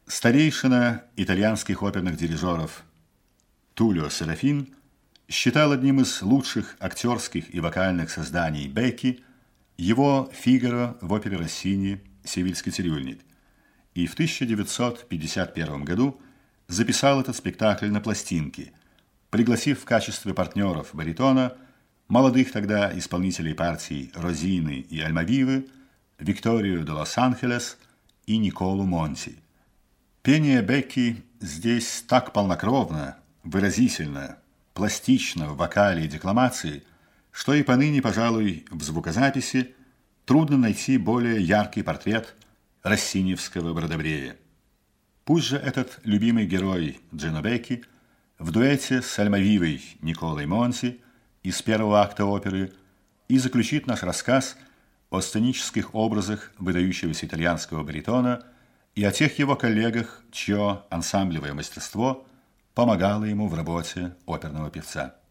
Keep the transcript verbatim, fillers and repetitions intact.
Старейшина итальянских оперных дирижеров Тулио Серафин считал одним из лучших актерских и вокальных созданий Бекки его «Фигаро» в опере Россини «Севильский цирюльник», и в тысяча девятьсот пятьдесят первом году записал этот спектакль на пластинке, пригласив в качестве партнеров баритона молодых тогда исполнителей партий Розины и Альмавивы, Викторию де Лос-Анхелес и Николу Монти. Пение Бекки здесь так полнокровно, выразительно, пластично в вокале и декламации, что и поныне, пожалуй, в звукозаписи трудно найти более яркий портрет рассиневского Бродобрея. Пусть же этот любимый герой Джино Бекки в дуэте с Альмавивой Николой Монти из первого акта оперы и заключит наш рассказ о сценических образах выдающегося итальянского баритона и о тех его коллегах, чье ансамблевое мастерство помогало ему в работе оперного певца.